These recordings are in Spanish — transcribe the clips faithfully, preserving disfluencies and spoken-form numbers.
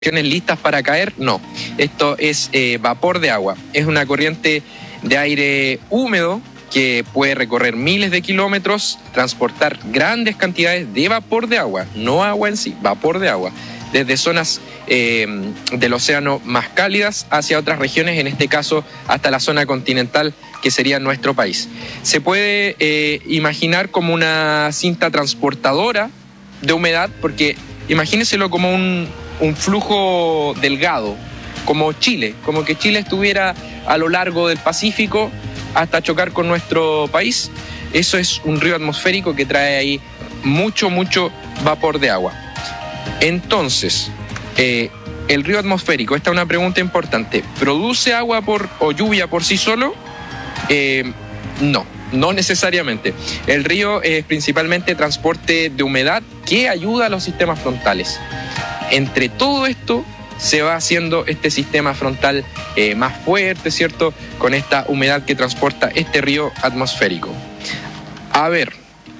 listas para caer, no. Esto es eh, vapor de agua. Es una corriente de aire húmedo que puede recorrer miles de kilómetros, transportar grandes cantidades de vapor de agua, no agua en sí, vapor de agua, desde zonas eh, del océano más cálidas hacia otras regiones, en este caso hasta la zona continental, que sería nuestro país. Se puede eh, imaginar como una cinta transportadora de humedad, porque imagínenselo como un, un flujo delgado, como Chile, como que Chile estuviera a lo largo del Pacífico hasta chocar con nuestro país. Eso es un río atmosférico que trae ahí mucho, mucho vapor de agua. Entonces, eh, el río atmosférico, esta es una pregunta importante, ¿produce agua por, o lluvia por sí solo? Eh, no, no necesariamente. El río es principalmente transporte de humedad que ayuda a los sistemas frontales. Entre todo esto se va haciendo este sistema frontal eh, más fuerte, ¿cierto? Con esta humedad que transporta este río atmosférico. A ver,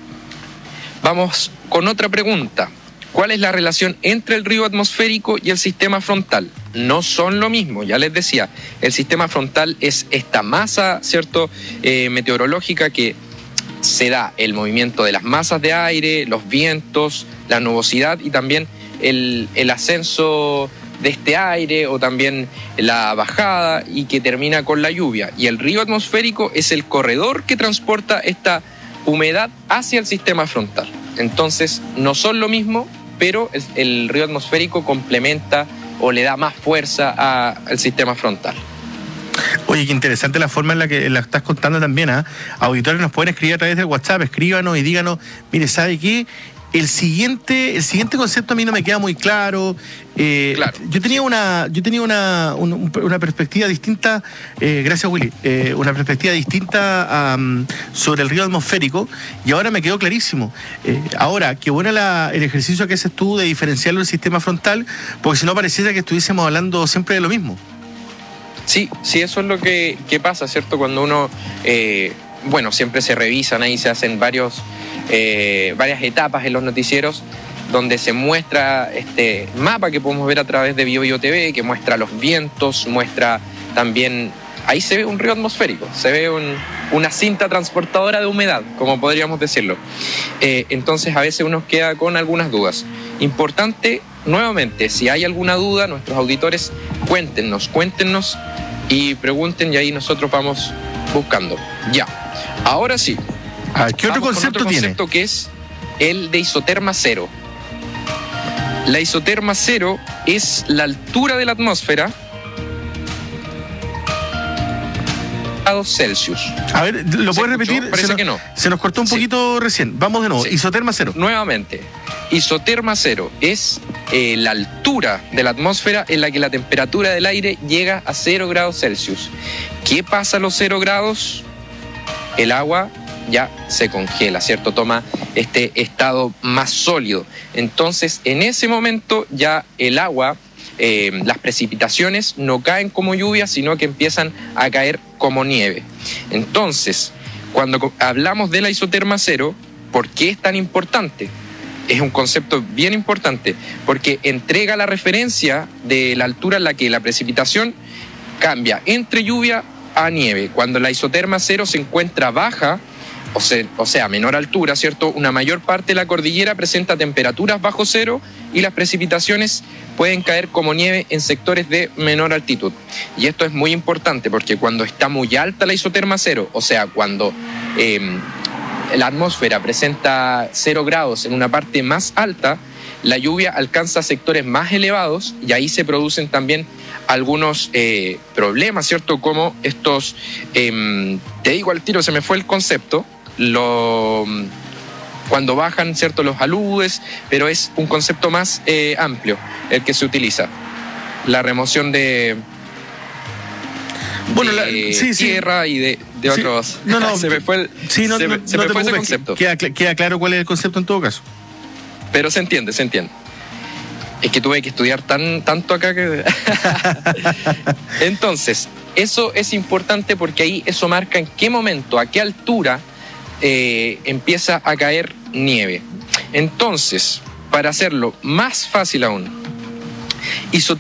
vamos con otra pregunta. ¿Cuál es la relación entre el río atmosférico y el sistema frontal? No son lo mismo, ya les decía. El sistema frontal es esta masa, ¿cierto? Eh, meteorológica que se da el movimiento de las masas de aire, los vientos, la nubosidad y también el, el ascenso de este aire o también la bajada y que termina con la lluvia. Y el río atmosférico es el corredor que transporta esta humedad hacia el sistema frontal. Entonces, no son lo mismo, pero el, el río atmosférico complementa o le da más fuerza a, al sistema frontal. Oye, qué interesante la forma en la que la estás contando también, ¿eh? Auditores nos pueden escribir a través del WhatsApp, escríbanos y díganos, mire, ¿sabe qué? El siguiente, el siguiente concepto a mí no me queda muy claro. Eh, claro. Yo tenía una, yo tenía una, un, una perspectiva distinta, eh, gracias Willy, eh, una perspectiva distinta um, sobre el río atmosférico y ahora me quedó clarísimo. Eh, ahora, qué bueno la, el ejercicio que haces tú de diferenciarlo del sistema frontal, porque si no pareciera que estuviésemos hablando siempre de lo mismo. Sí, sí, eso es lo que, que pasa, ¿cierto? Cuando uno, eh, bueno, siempre se revisan ahí, se hacen varios... Eh, varias etapas en los noticieros donde se muestra este mapa que podemos ver a través de Bio Bio T V, que muestra los vientos, muestra también, ahí se ve un río atmosférico, se ve un, una cinta transportadora de humedad, como podríamos decirlo. Eh, entonces a veces uno queda con algunas dudas. Importante, nuevamente, si hay alguna duda, nuestros auditores, cuéntenos, cuéntenos y pregunten y ahí nosotros vamos buscando. Ya, ahora sí. Ah, ¿qué otro concepto, otro tiene? concepto que es el de isoterma cero. La isoterma cero es la altura de la atmósfera grados Celsius. A ver, ¿lo puedes repetir? Parece se que nos, no. Se nos cortó un sí. poquito recién. Vamos de nuevo. Sí. Isoterma cero. Nuevamente. Isoterma cero es eh, la altura de la atmósfera en la que la temperatura del aire llega a cero grados Celsius. ¿Qué pasa a los cero grados? El agua ya se congela, ¿cierto? Toma este estado más sólido. Entonces, en ese momento ya el agua, eh, las precipitaciones no caen como lluvia, sino que empiezan a caer como nieve. Entonces, cuando hablamos de la isoterma cero, ¿por qué es tan importante? Es un concepto bien importante, porque entrega la referencia de la altura en la que la precipitación cambia entre lluvia a nieve. Cuando la isoterma cero se encuentra baja, O sea, o sea, menor altura, ¿cierto? Una mayor parte de la cordillera presenta temperaturas bajo cero y las precipitaciones pueden caer como nieve en sectores de menor altitud. Y esto es muy importante porque cuando está muy alta la isoterma cero, o sea, cuando eh, la atmósfera presenta cero grados en una parte más alta, la lluvia alcanza sectores más elevados y ahí se producen también algunos eh, problemas, ¿cierto? Como estos, eh, te digo al tiro, se me fue el concepto, Lo, cuando bajan, ¿cierto?, los aludes, pero es un concepto más eh, amplio el que se utiliza. La remoción de, bueno, la, de sí, tierra sí. y de, de sí. otros... No, no, se me fue, el, sí, no, se, no, se no me te fue ese preocupes, concepto. Queda, queda claro cuál es el concepto en todo caso. Pero se entiende, se entiende. Es que tuve que estudiar tan, tanto acá que... Entonces, eso es importante porque ahí eso marca en qué momento, a qué altura eh, empieza a caer nieve. Entonces, para hacerlo más fácil aún, Hizo